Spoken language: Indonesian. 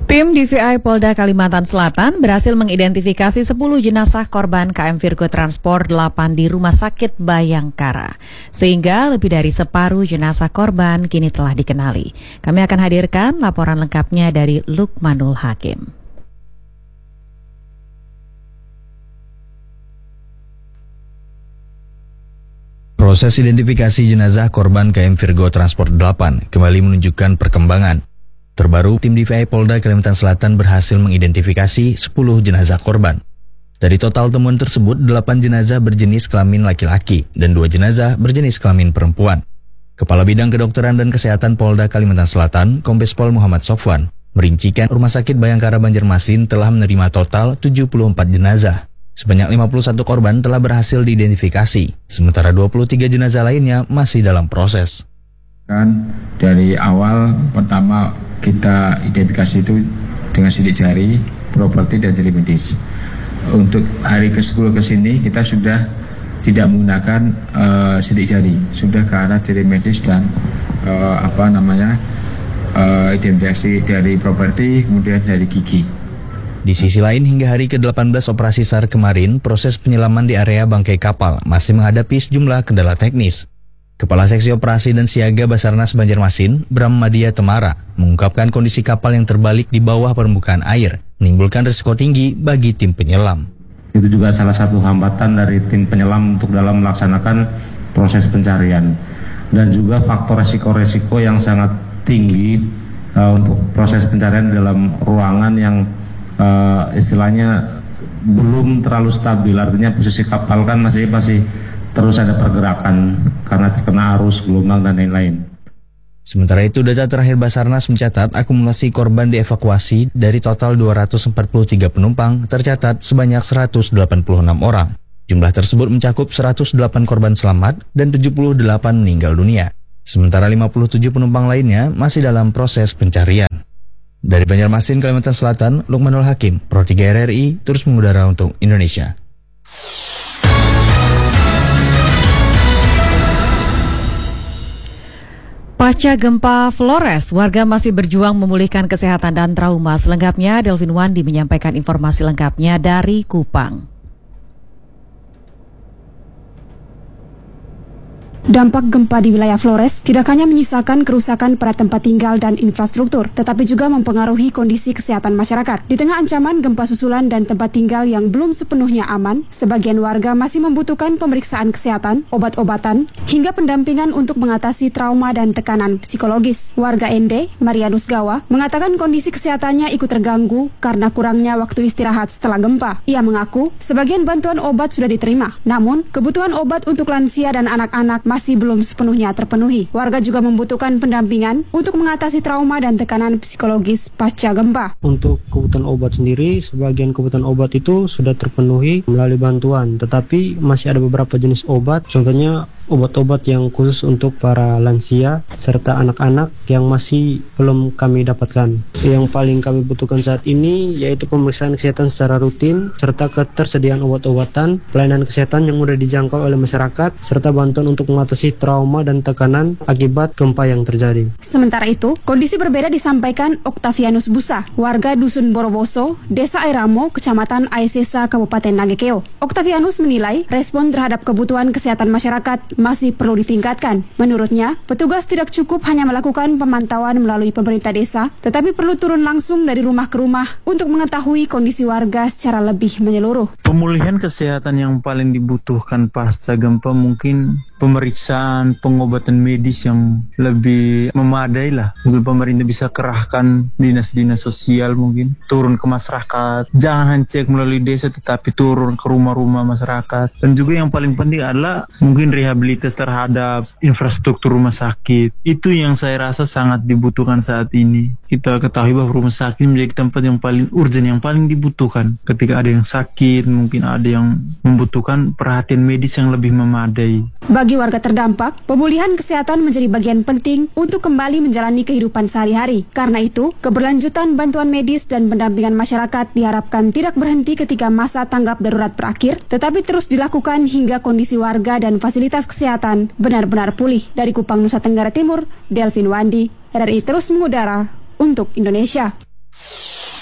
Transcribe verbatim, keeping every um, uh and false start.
Tim D V I Polda Kalimantan Selatan berhasil mengidentifikasi sepuluh jenazah korban K M Virgo Transport delapan di Rumah Sakit Bayangkara. Sehingga lebih dari separuh jenazah korban kini telah dikenali. Kami akan hadirkan laporan lengkapnya dari Lukmanul Hakim. Proses identifikasi jenazah korban K M Virgo Transport delapan kembali menunjukkan perkembangan. Terbaru, tim D V I Polda Kalimantan Selatan berhasil mengidentifikasi sepuluh jenazah korban. Dari total temuan tersebut, delapan jenazah berjenis kelamin laki-laki dan dua jenazah berjenis kelamin perempuan. Kepala Bidang Kedokteran dan Kesehatan Polda Kalimantan Selatan, Kombes Pol Muhammad Sofwan, merincikan Rumah Sakit Bayangkara Banjarmasin telah menerima total tujuh puluh empat jenazah. Sebanyak lima puluh satu korban telah berhasil diidentifikasi, sementara dua puluh tiga jenazah lainnya masih dalam proses. Kan dari awal pertama kita identifikasi itu dengan sidik jari, properti dan jari medis. Untuk hari ke sepuluh ke sini kita sudah tidak menggunakan uh, sidik jari, sudah ke arah jari medis dan uh, apa namanya uh, identifikasi dari properti kemudian dari gigi. Di sisi lain, hingga hari ke delapan belas operasi S A R kemarin, proses penyelaman di area bangkai kapal masih menghadapi sejumlah kendala teknis. Kepala Seksi Operasi dan Siaga Basarnas Banjarmasin, Bram Madia Temara, mengungkapkan kondisi kapal yang terbalik di bawah permukaan air, menimbulkan risiko tinggi bagi tim penyelam. Itu juga salah satu hambatan dari tim penyelam untuk dalam melaksanakan proses pencarian. Dan juga faktor resiko-resiko yang sangat tinggi uh, untuk proses pencarian dalam ruangan yang uh, istilahnya belum terlalu stabil. Artinya posisi kapal kan masih masih terus ada pergerakan karena terkena arus, gelombang, dan lain-lain. Sementara itu, data terakhir Basarnas mencatat akumulasi korban dievakuasi dari total dua ratus empat puluh tiga penumpang tercatat sebanyak seratus delapan puluh enam orang. Jumlah tersebut mencakup seratus delapan korban selamat dan tujuh puluh delapan meninggal dunia. Sementara lima puluh tujuh penumpang lainnya masih dalam proses pencarian. Dari Banjarmasin, Kalimantan Selatan, Lukmanul Hakim, Pro tiga R R I, terus mengudara untuk Indonesia. Pasca gempa Flores, warga masih berjuang memulihkan kesehatan dan trauma. Selengkapnya, Delvin Wandi menyampaikan informasi lengkapnya dari Kupang. Dampak gempa di wilayah Flores tidak hanya menyisakan kerusakan pada tempat tinggal dan infrastruktur, tetapi juga mempengaruhi kondisi kesehatan masyarakat. Di tengah ancaman gempa susulan dan tempat tinggal yang belum sepenuhnya aman, sebagian warga masih membutuhkan pemeriksaan kesehatan, obat-obatan, hingga pendampingan untuk mengatasi trauma dan tekanan psikologis. Warga Ende, Marianus Gawa, mengatakan kondisi kesehatannya ikut terganggu karena kurangnya waktu istirahat setelah gempa. Ia mengaku sebagian bantuan obat sudah diterima, namun kebutuhan obat untuk lansia dan anak-anak masih belum sepenuhnya terpenuhi. Warga juga membutuhkan pendampingan untuk mengatasi trauma dan tekanan psikologis pasca gempa. Untuk kebutuhan obat sendiri, sebagian kebutuhan obat itu sudah terpenuhi melalui bantuan, tetapi masih ada beberapa jenis obat, contohnya obat-obat yang khusus untuk para lansia serta anak-anak yang masih belum kami dapatkan. Yang paling kami butuhkan saat ini yaitu pemeriksaan kesehatan secara rutin serta ketersediaan obat-obatan, pelayanan kesehatan yang mudah dijangkau oleh masyarakat, serta bantuan untuk mengatasi trauma dan tekanan akibat gempa yang terjadi. Sementara itu, kondisi berbeda disampaikan Oktavianus Busa, warga Dusun Borowoso, Desa Airamo, Kecamatan Aisesa, Kabupaten Nagekeo. Oktavianus menilai respon terhadap kebutuhan kesehatan masyarakat masih perlu ditingkatkan. Menurutnya, petugas tidak cukup hanya melakukan pemantauan melalui pemerintah desa, tetapi perlu turun langsung dari rumah ke rumah untuk mengetahui kondisi warga secara lebih menyeluruh. Pemulihan kesehatan yang paling dibutuhkan pasca gempa mungkin pemeriksaan, pengobatan medis yang lebih memadai lah. Mungkin pemerintah bisa kerahkan dinas-dinas sosial, mungkin turun ke masyarakat. Jangan hanya cek melalui desa, tetapi turun ke rumah-rumah masyarakat. Dan juga yang paling penting adalah mungkin rehabilitasi terhadap infrastruktur rumah sakit. Itu yang saya rasa sangat dibutuhkan saat ini. Kita ketahui bahwa rumah sakit menjadi tempat yang paling urgent, yang paling dibutuhkan. Ketika ada yang sakit, mungkin ada yang membutuhkan perhatian medis yang lebih memadai. Bagi warga terdampak, pemulihan kesehatan menjadi bagian penting untuk kembali menjalani kehidupan sehari-hari. Karena itu, keberlanjutan bantuan medis dan pendampingan masyarakat diharapkan tidak berhenti ketika masa tanggap darurat berakhir, tetapi terus dilakukan hingga kondisi warga dan fasilitas kesehatan benar-benar pulih. Dari Kupang, Nusa Tenggara Timur, Delvin Wandi, R R I terus mengudara untuk Indonesia.